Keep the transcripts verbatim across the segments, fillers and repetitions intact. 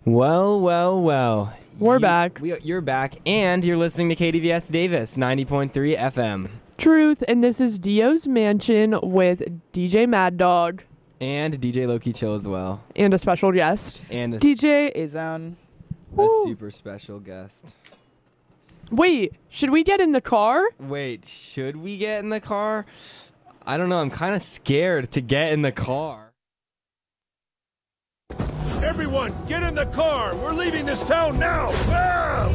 Well, well, well. We're You- back. We, you're back, and you're listening to K D V S Davis, ninety point three F M. Truth, and this is Dio's Mansion with D J Mad Dog And D J Loki Chill as well. and a special guest. And a, D J A-Zone. a super special guest. Wait, should we get in the car? Wait, should we get in the car? I don't know. I'm kind of scared to get in the car. Everyone, get in the car! We're leaving this town now! Ah,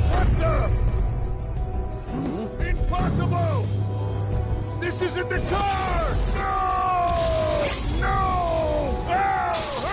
what the? Impossible! This isn't the car! No! No! Ah,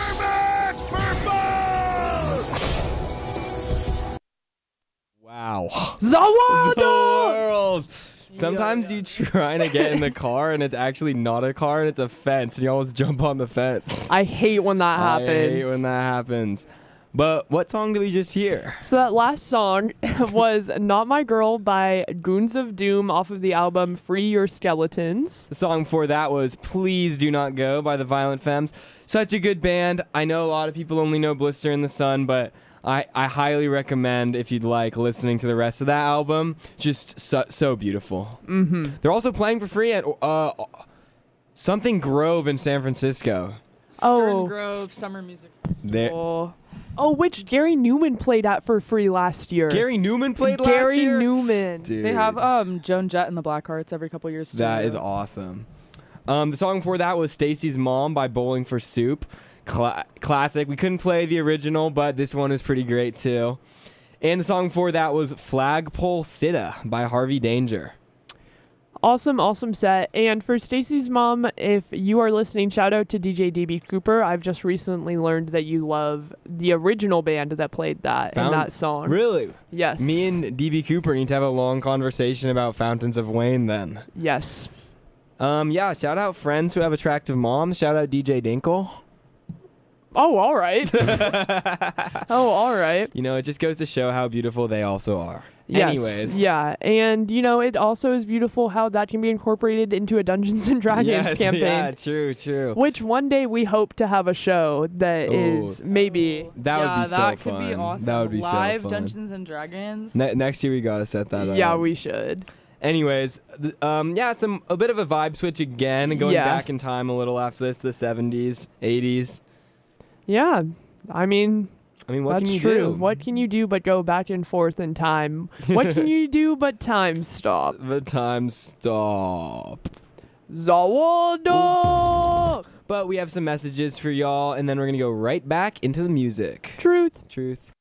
Herman! Purple! Wow. Zawada! The world. Sometimes you trying to get in the car and it's actually not a car and it's a fence and you almost jump on the fence. I hate when that happens. I hate when that happens. But what song did we just hear? So that last song was Not My Girl by Goons of Doom off of the album Free Your Skeletons. The song before that was Please Do Not Go by the Violent Femmes. Such a good band. I know a lot of people only know Blister in the Sun, but I, I highly recommend, if you'd like, listening to the rest of that album. Just so, so beautiful. Mm-hmm. They're also playing for free at uh, Something Grove in San Francisco. Oh. Stern Grove Summer Music There- Festival. Oh, which Gary Newman played at for free last year. Gary Newman played last Gary year? Newman. Dude. They have um Joan Jett and the Blackhearts every couple years. That too. is awesome. Um, the song before that was Stacy's Mom by Bowling for Soup. Cla- classic. We couldn't play the original, but this one is pretty great too. And the song before that was Flagpole Sitta by Harvey Danger. Awesome, awesome set. And for Stacy's mom, if you are listening, shout out to D J D B Cooper. I've just recently learned that you love the original band that played that Found- and that song. Really? Yes. Me and D B Cooper need to have a long conversation about Fountains of Wayne then. Yes. Um, yeah, shout out friends who have attractive moms. Shout out D J Dinkle. Oh, all right. oh, all right. You know, it just goes to show how beautiful they also are. Yes. Anyways. Yeah. And, you know, it also is beautiful how that can be incorporated into a Dungeons and Dragons Yes, campaign. yeah, true, true. Which one day we hope to have a show that is Ooh. maybe. That yeah, would be so that fun. could be awesome. That would be Live so fun. Dungeons and Dragons. Ne- next year we gotta set that up. Yeah, we should. Anyways, th- um, yeah, some a bit of a vibe switch again, and going Yeah. back in time a little after this, the seventies, eighties. Yeah. I mean, I mean, what that's can you true. do? What can you do but go back and forth in time? What can you do but time stop? The time stop. Zawada! But we have some messages for y'all, and then we're gonna go right back into the music. Truth. Truth.